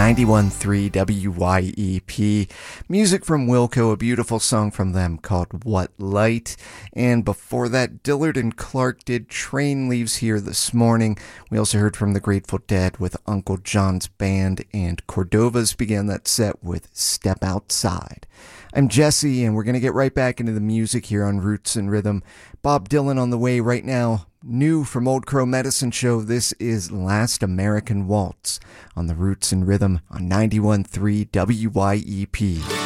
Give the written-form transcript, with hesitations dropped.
91.3 WYEP. Music from Wilco, a beautiful song from them called What Light. And before that, Dillard and Clark did Train Leaves Here This Morning. We also heard from the Grateful Dead with Uncle John's Band, and Cordovas began that set with Step Outside. I'm Jesse, and we're going to get right back into the music here on Roots and Rhythm. Bob Dylan on the way right now. New from Old Crow Medicine Show, this is Last American Waltz on the Roots and Rhythm on 91.3 WYEP.